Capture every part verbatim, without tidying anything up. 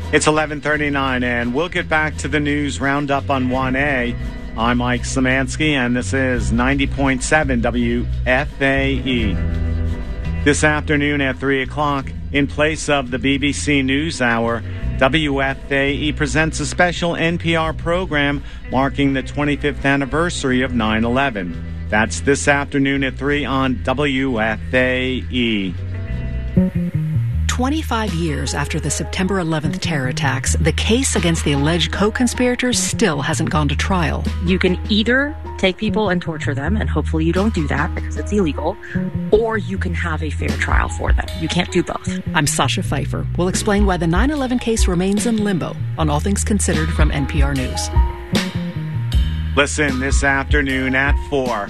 It's eleven thirty-nine, and we'll get back to the news roundup on one A. I'm Mike Szymanski, and this is ninety point seven W F A E. This afternoon at three o'clock, in place of the B B C NewsHour, W F A E presents a special N P R program marking the twenty-fifth anniversary of nine eleven. That's this afternoon at three on W F A E. twenty-five years after the September eleventh terror attacks, the case against the alleged co-conspirators still hasn't gone to trial. You can either take people and torture them, and hopefully you don't do that because it's illegal, or you can have a fair trial for them. You can't do both. I'm Sasha Pfeiffer. We'll explain why the nine eleven case remains in limbo on All Things Considered from N P R News. Listen this afternoon at four.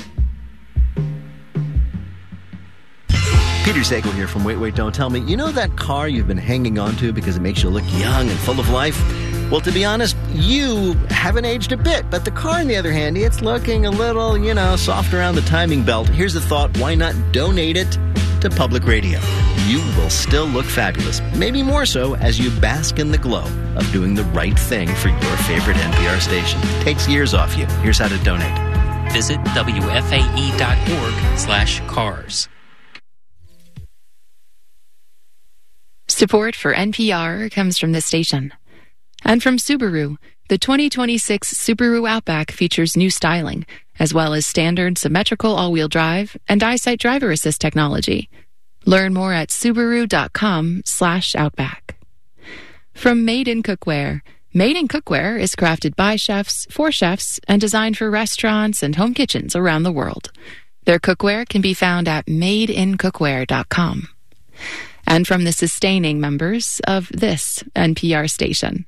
Peter Sagal here from Wait, Wait, Don't Tell Me. You know that car you've been hanging on to because it makes you look young and full of life? Well, to be honest, you haven't aged a bit. But the car, on the other hand, it's looking a little, you know, soft around the timing belt. Here's the thought. Why not donate it to public radio? You will still look fabulous. Maybe more so as you bask in the glow of doing the right thing for your favorite N P R station. It takes years off you. Here's how to donate. Visit W F A E dot org slash cars. Support for N P R comes from this station. And from Subaru, the twenty twenty-six Subaru Outback features new styling, as well as standard symmetrical all-wheel drive and EyeSight driver assist technology. Learn more at Subaru.com slash Outback. From Made in Cookware. Made in Cookware is crafted by chefs, for chefs, and designed for restaurants and home kitchens around the world. Their cookware can be found at made in cookware dot com. And from the sustaining members of this N P R station.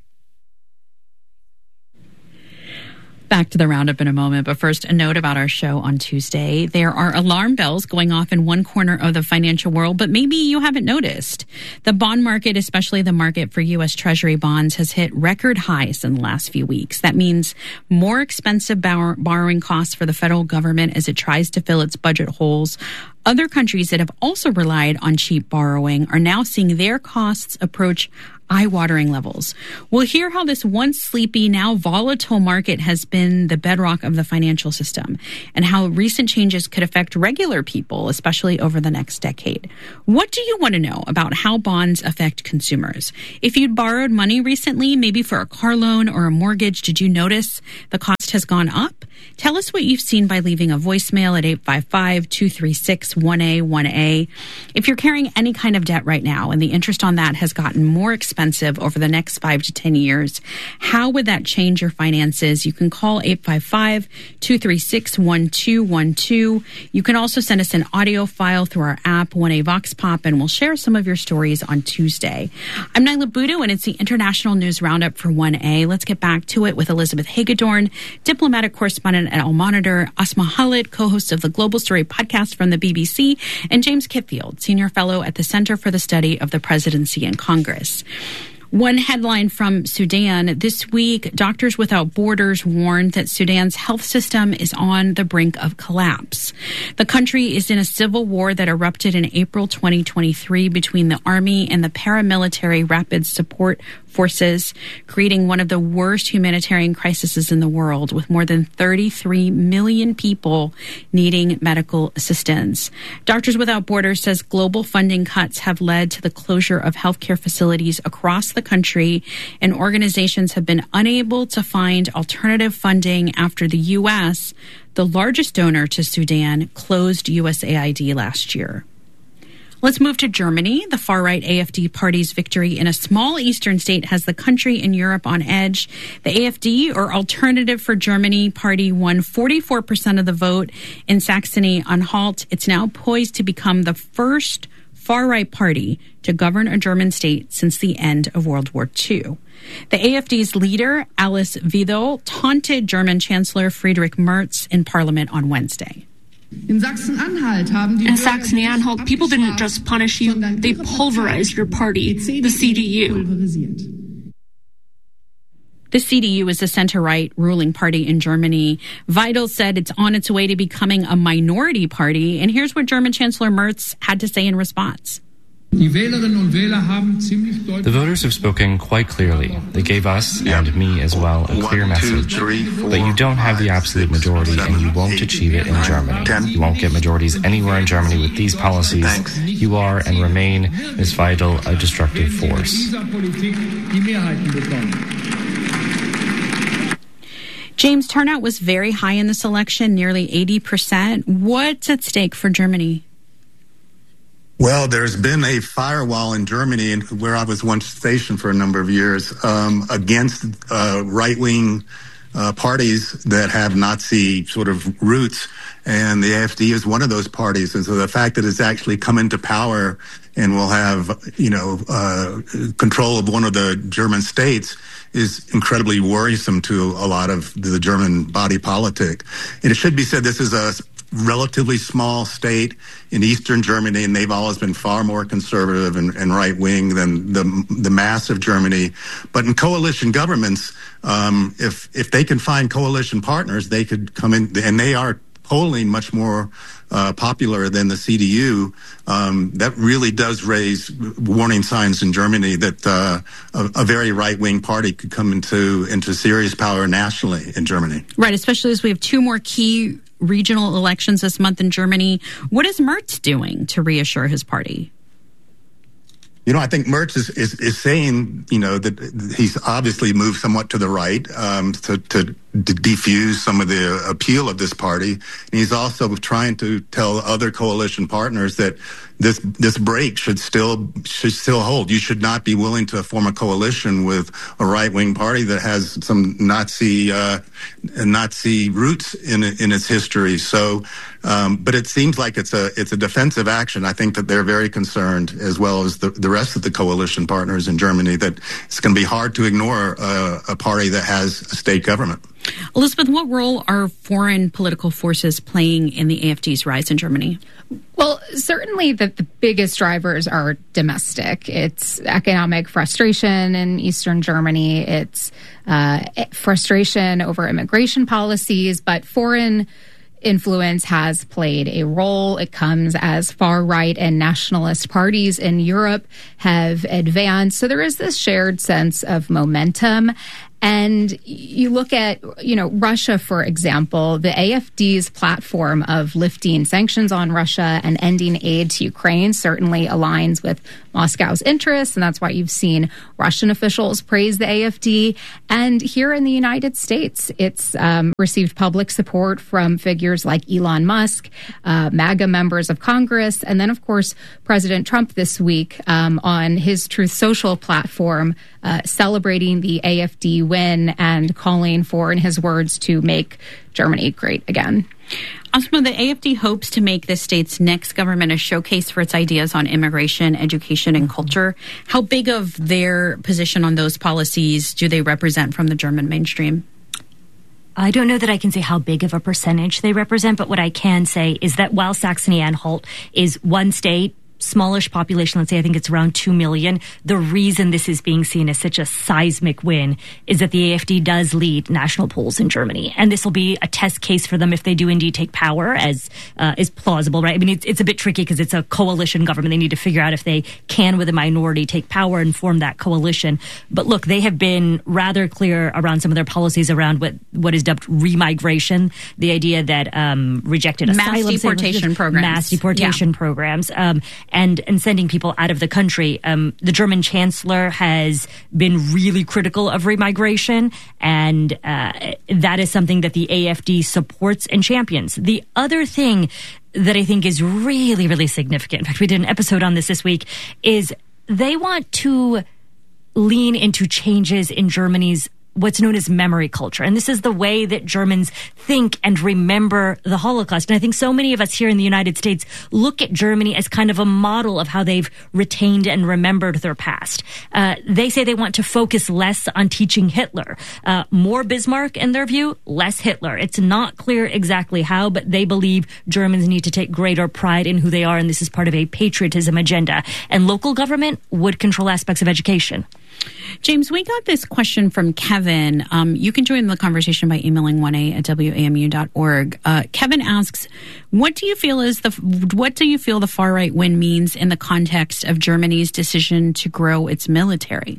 Back to the roundup in a moment, but first, a note about our show on Tuesday. There are alarm bells going off in one corner of the financial world, but maybe you haven't noticed. The bond market, especially the market for U S Treasury bonds, has hit record highs in the last few weeks. That means more expensive bor- borrowing costs for the federal government as it tries to fill its budget holes. Other countries that have also relied on cheap borrowing are now seeing their costs approach eye-watering levels. We'll hear how this once sleepy, now volatile market has been the bedrock of the financial system and how recent changes could affect regular people, especially over the next decade. What do you want to know about how bonds affect consumers? If you'd borrowed money recently, maybe for a car loan or a mortgage, did you notice the cost has gone up? Tell us what you've seen by leaving a voicemail at eight five five, two three six, one A one A. If you're carrying any kind of debt right now and the interest on that has gotten more expensive over the next five to ten years, how would that change your finances? You can call eight five five, two three six, one two one two. You can also send us an audio file through our app, one A Vox Pop, and we'll share some of your stories on Tuesday. I'm Nyla Budu, and it's the International News Roundup for one A. Let's get back to it with Elizabeth Hagedorn, diplomatic correspondent at Al Monitor, Asma Khalid, co-host of the Global Story podcast from the B B C, and James Kitfield, senior fellow at the Center for the Study of the Presidency and Congress. One headline from Sudan this week, Doctors Without Borders warned that Sudan's health system is on the brink of collapse. The country is in a civil war that erupted in April twenty twenty-three between the army and the paramilitary Rapid Support Forces, creating one of the worst humanitarian crises in the world, with more than thirty-three million people needing medical assistance. Doctors Without Borders says global funding cuts have led to the closure of healthcare facilities across the country, and organizations have been unable to find alternative funding after the U S, the largest donor to Sudan, closed U S A I D last year. Let's move to Germany. The far-right A F D party's victory in a small eastern state has the country in Europe on edge. The A F D, or Alternative for Germany party, won forty-four percent of the vote in Saxony-Anhalt. It's now poised to become the first far-right party to govern a German state since the end of World War Two. The A F D's leader, Alice Weidel, taunted German Chancellor Friedrich Merz in Parliament on Wednesday. In Saxony-Anhalt, people didn't just punish you, they pulverized your party, the C D U. The C D U is a center-right ruling party in Germany. Weidel said it's on its way to becoming a minority party. And here's what German Chancellor Merz had to say in response. The voters have spoken quite clearly. They gave us, and me as well, a clear message that you don't have the absolute majority and you won't achieve it in Germany. You won't get majorities anywhere in Germany with these policies. You are and remain, Miz Weidel, a destructive force. James, turnout was very high in this election, nearly eighty percent. What's at stake for Germany? Well, there's been a firewall in Germany, where I was once stationed for a number of years, um, against uh, right-wing uh, parties that have Nazi sort of roots, and the A F D is one of those parties. And so the fact that it's actually come into power and will have, you know, uh, control of one of the German states is incredibly worrisome to a lot of the German body politic. And it should be said this is a relatively small state in eastern Germany, and they've always been far more conservative and, and right-wing than the the mass of Germany. But in coalition governments, um, if if they can find coalition partners, they could come in, and they are polling much more uh, popular than the C D U. Um, that really does raise warning signs in Germany that uh, a, a very right-wing party could come into into serious power nationally in Germany. Right, especially as we have two more key regional elections this month in Germany. What is Merz doing to reassure his party? You know, I think Merz is, is, is saying, you know, that he's obviously moved somewhat to the right um, to, to, to defuse some of the appeal of this party. And he's also trying to tell other coalition partners that this this break should still should still hold. You should not be willing to form a coalition with a right-wing party that has some Nazi uh, Nazi roots in in its history. So, um, but it seems like it's a it's a defensive action. I think that they're very concerned, as well as the, the rest of the coalition partners in Germany, that it's going to be hard to ignore a, a party that has a state government. Elizabeth, what role are foreign political forces playing in the A F D's rise in Germany? Well, certainly the, the biggest drivers are domestic. It's economic frustration in Eastern Germany. It's uh, frustration over immigration policies, but foreign influence has played a role. It comes as far-right and nationalist parties in Europe have advanced. So there is this shared sense of momentum. And you look at, you know, Russia, for example, the A F D's platform of lifting sanctions on Russia and ending aid to Ukraine certainly aligns with Moscow's interests. And that's why you've seen Russian officials praise the A F D. And here in the United States, it's um, received public support from figures like Elon Musk, uh, MAGA members of Congress, and then, of course, President Trump this week um, on his Truth Social platform, uh, celebrating the A F D win and calling for, in his words, to make Germany great again. Asma, the A F D hopes to make the state's next government a showcase for its ideas on immigration, education, and culture. How big of their position on those policies do they represent from the German mainstream? I don't know that I can say how big of a percentage they represent, but what I can say is that while Saxony-Anhalt is one state, smallish population, let's say I think it's around two million. The reason this is being seen as such a seismic win is that the A F D does lead national polls in Germany. And this will be a test case for them if they do indeed take power, as uh, is plausible, right? I mean, it's, it's a bit tricky because it's a coalition government. They need to figure out if they can, with a minority, take power and form that coalition. But look, they have been rather clear around some of their policies around what, what is dubbed remigration, the idea that um, rejected mass asylum deportation programs. Mass deportation yeah. programs. Um, And, and sending people out of the country. Um, the German chancellor has been really critical of remigration, and uh, that is something that the A F D supports and champions. The other thing that I think is really, really significant, in fact, we did an episode on this this week, is they want to lean into changes in Germany's what's known as memory culture. And this is the way that Germans think and remember the Holocaust. And I think so many of us here in the United States look at Germany as kind of a model of how they've retained and remembered their past. Uh, they say they want to focus less on teaching Hitler. Uh, more Bismarck, in their view, less Hitler. It's not clear exactly how, but they believe Germans need to take greater pride in who they are, and this is part of a patriotism agenda. And local government would control aspects of education. James, we got this question from Kevin. Um, you can join the conversation by emailing one a at w a m u dot org. Uh, Kevin asks, what do you feel is the what do you feel the far right win means in the context of Germany's decision to grow its military?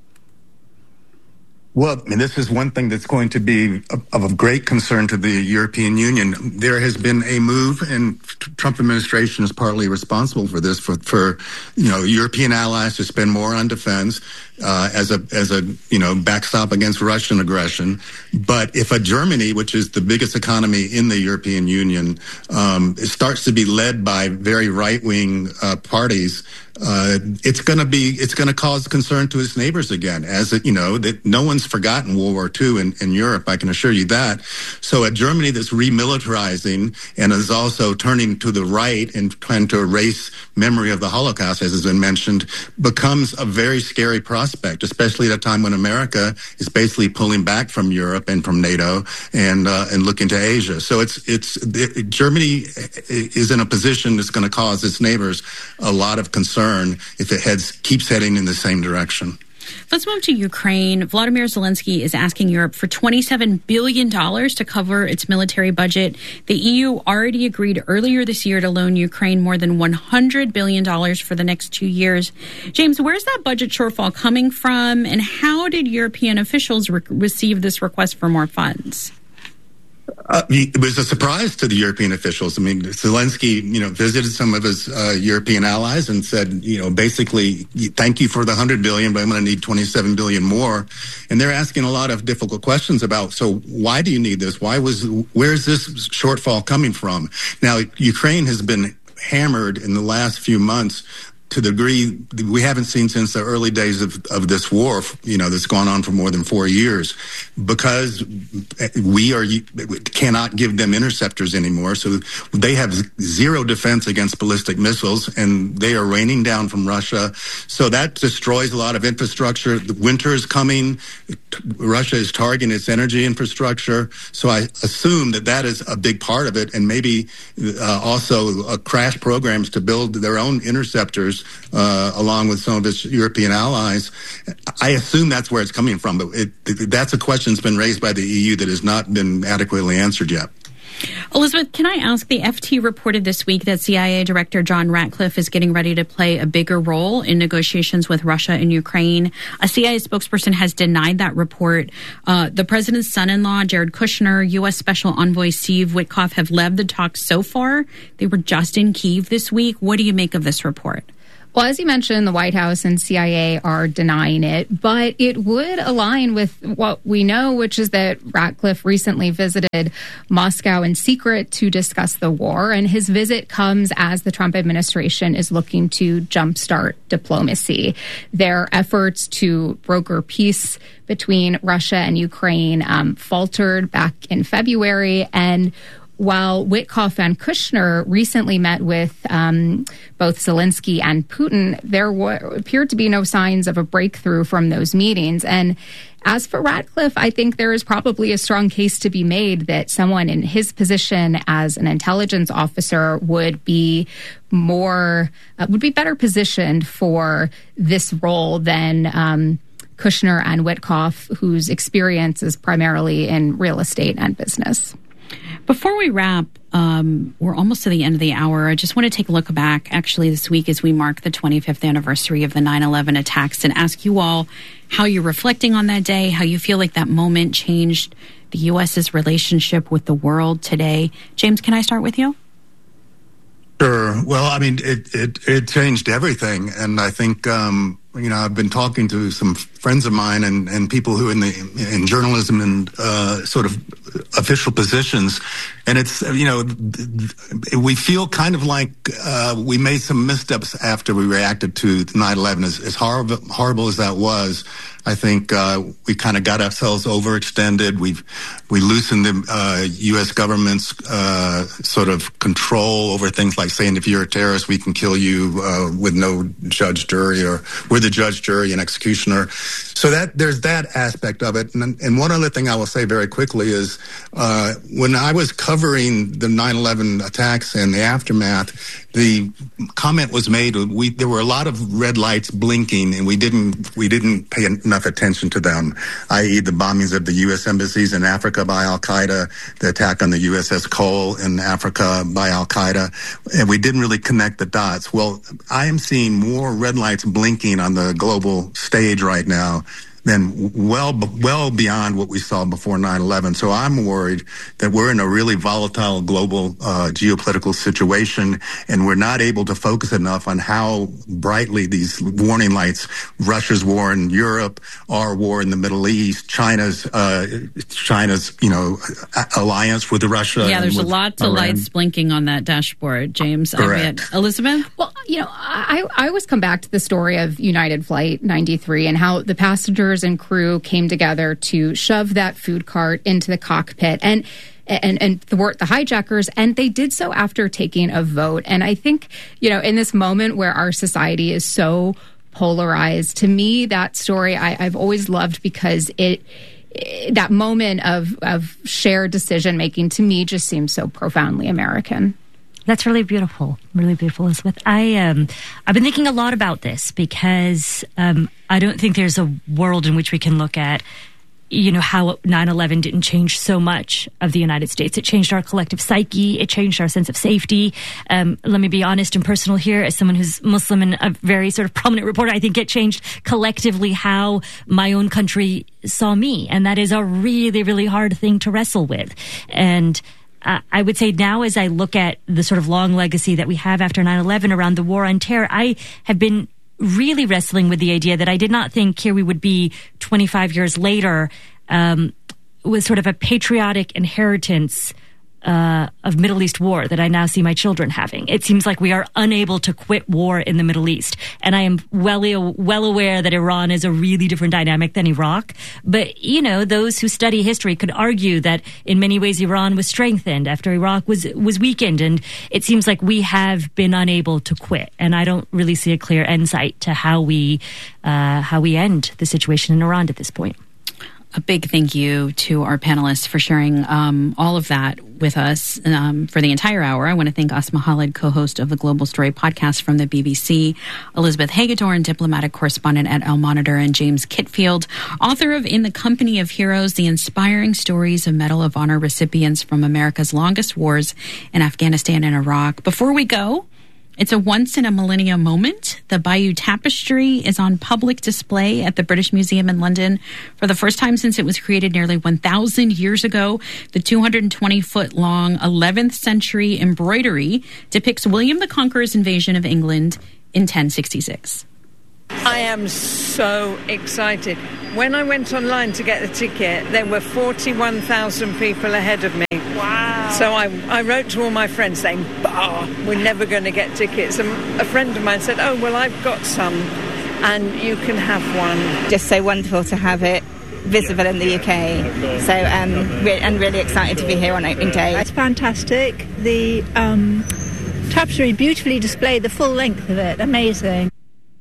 Well, I mean, this is one thing that's going to be of, of great concern to the European Union. There has been a move, and the Trump administration is partly responsible for this, for, for you know, European allies to spend more on defense uh, as a as a you know backstop against Russian aggression. But if a Germany, which is the biggest economy in the European Union, um, it starts to be led by very right wing uh, parties, Uh, it's going to be, it's going to cause concern to its neighbors again, as it, you know, that no one's forgotten World War Two in, in Europe. I can assure you that. So a Germany that's remilitarizing and is also turning to the right and trying to erase memory of the Holocaust, as has been mentioned, becomes a very scary prospect, especially at a time when America is basically pulling back from Europe and from NATO and, uh, and looking to Asia. So it's, it's, it, Germany is in a position that's going to cause its neighbors a lot of concern if it heads keeps heading in the same direction. Let's move to Ukraine. Vladimir Zelensky is asking Europe for twenty-seven billion dollars to cover its military budget. The E U already agreed earlier this year to loan Ukraine more than one hundred billion dollars for the next two years. James, where's that budget shortfall coming from, and how did European officials re- receive this request for more funds? Uh, it was a surprise to the European officials. I mean, Zelensky, you know, visited some of his uh, European allies and said, you know, basically, thank you for the one hundred billion dollars, but I'm going to need twenty-seven billion dollars more. And they're asking a lot of difficult questions about, so why do you need this? Why was, where's this shortfall coming from? Now, Ukraine has been hammered in the last few months to the degree we haven't seen since the early days of, of this war, you know, that's gone on for more than four years, because we are we cannot give them interceptors anymore. So they have zero defense against ballistic missiles, and they are raining down from Russia. So that destroys a lot of infrastructure. The winter is coming. Russia is targeting its energy infrastructure. So I assume that that is a big part of it, and maybe uh, also uh, crash programs to build their own interceptors Uh, along with some of its European allies. I assume that's where it's coming from, but it, that's a question that's been raised by the E U that has not been adequately answered yet. Elizabeth, can I ask, the F T reported this week that C I A Director John Ratcliffe is getting ready to play a bigger role in negotiations with Russia and Ukraine. A C I A spokesperson has denied that report. Uh, the president's son-in-law, Jared Kushner, U S Special Envoy Steve Witkoff have led the talks so far. They were just in Kyiv this week. What do you make of this report? Well, as you mentioned, the White House and C I A are denying it, but it would align with what we know, which is that Ratcliffe recently visited Moscow in secret to discuss the war, and his visit comes as the Trump administration is looking to jumpstart diplomacy. Their efforts to broker peace between Russia and Ukraine um, faltered back in February, and while Witkoff and Kushner recently met with um, both Zelensky and Putin, there w- appeared to be no signs of a breakthrough from those meetings. And as for Ratcliffe, I think there is probably a strong case to be made that someone in his position as an intelligence officer would be more, uh, would be better positioned for this role than um, Kushner and Witkoff, whose experience is primarily in real estate and business. Before we wrap, um, we're almost to the end of the hour. I just want to take a look back, actually, this week as we mark the twenty-fifth anniversary of the nine eleven attacks, and ask you all how you're reflecting on that day, how you feel like that moment changed the U S's relationship with the world today. James, can I start with you? Sure. Well, I mean, it, it, it changed everything. And I think, um, you know, I've been talking to some friends of mine and, and people who in the in journalism and uh, sort of official positions. And it's, you know, we feel kind of like uh, we made some missteps after we reacted to nine eleven. As, as horrible, horrible as that was, I think uh, we kind of got ourselves overextended. We've we loosened the uh, U S government's uh, sort of control over things like saying if you're a terrorist, we can kill you uh, with no judge, jury, or we're the judge, jury, and executioner. So that there's that aspect of it. And, and one other thing I will say very quickly is uh, when I was covering the nine eleven attacks and the aftermath, the comment was made, we, there were a lot of red lights blinking, and we didn't we didn't pay enough attention to them, that is the bombings of the U S embassies in Africa by Al-Qaeda, the attack on the U S S Cole in Africa by Al-Qaeda, and we didn't really connect the dots. Well, I am seeing more red lights blinking on the global stage right now than well well beyond what we saw before nine eleven. So I'm worried that we're in a really volatile global uh, geopolitical situation, and we're not able to focus enough on how brightly these warning lights, Russia's war in Europe, our war in the Middle East, China's uh, China's you know alliance with Russia. Yeah, there's a lot of lights blinking on that dashboard, James. Correct. Elizabeth? Well, you know, I, I always come back to the story of United Flight ninety-three and how the passengers and crew came together to shove that food cart into the cockpit and and and thwart the hijackers, and they did so after taking a vote. And I think, you know, in this moment where our society is so polarized, to me, that story I, I've always loved because it, it that moment of of shared decision making to me just seems so profoundly American. That's really beautiful, really beautiful, Elizabeth. I um, I've been thinking a lot about this because um, I don't think there's a world in which we can look at, you know, how nine eleven didn't change so much of the United States. It changed our collective psyche. It changed our sense of safety. Um, let me be honest and personal here. As someone who's Muslim and a very sort of prominent reporter, I think it changed collectively how my own country saw me, and that is a really, really hard thing to wrestle with. And Uh, I would say now, as I look at the sort of long legacy that we have after nine eleven around the war on terror, I have been really wrestling with the idea that I did not think here we would be twenty-five years later um, with sort of a patriotic inheritance uh, of Middle East war that I now see my children having. It seems like we are unable to quit war in the Middle East. And I am well, well aware that Iran is a really different dynamic than Iraq. But, you know, those who study history could argue that in many ways Iran was strengthened after Iraq was, was weakened. And it seems like we have been unable to quit. And I don't really see a clear end sight to how we, uh, how we end the situation in Iran at this point. A big thank you to our panelists for sharing um, all of that with us um, for the entire hour. I want to thank Asma Khalid, co-host of the Global Story podcast from the B B C, Elizabeth Hagedorn, diplomatic correspondent at El Monitor, and James Kitfield, author of In the Company of Heroes, the inspiring stories of Medal of Honor recipients from America's longest wars in Afghanistan and Iraq. Before we go, it's a once-in-a-millennium moment. The Bayeux Tapestry is on public display at the British Museum in London for the first time since it was created nearly one thousand years ago. The two hundred twenty foot long eleventh century embroidery depicts William the Conqueror's invasion of England in ten sixty-six. I am so excited. When I went online to get the ticket, there were forty-one thousand people ahead of me. Wow. So I, I wrote to all my friends saying, bah, we're never going to get tickets. And a friend of mine said, oh, well, I've got some, and you can have one. Just so wonderful to have it visible in the U K. So um, re- and really excited to be here on opening day. It's fantastic. The um, tapestry beautifully displayed, the full length of it. Amazing.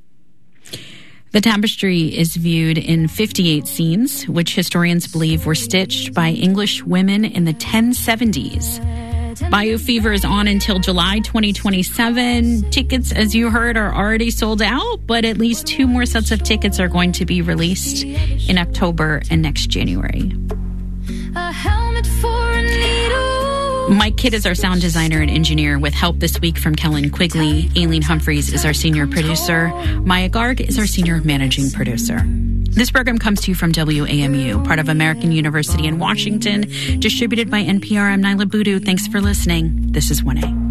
The tapestry is viewed in fifty-eight scenes, which historians believe were stitched by English women in the ten seventies. Bayou Fever is on until July twenty twenty-seven. Tickets, as you heard, are already sold out, but at least two more sets of tickets are going to be released in October and next January. A helmet for a needle. Mike Kidd is our sound designer and engineer, with help this week from Kellen Quigley. Aileen Humphreys is our senior producer. Maya Garg is our senior managing producer. This program comes to you from W A M U, part of American University in Washington, distributed by N P R. I'm Nyla Boodoo. Thanks for listening. This is one A.